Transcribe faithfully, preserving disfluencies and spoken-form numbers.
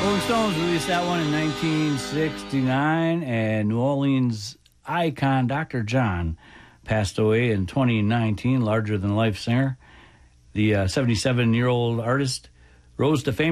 Rolling Stones released that one in nineteen sixty-nine, and New Orleans icon Doctor John passed away in twenty nineteen, larger-than-life singer. The uh, seventy-seven-year-old artist rose to fame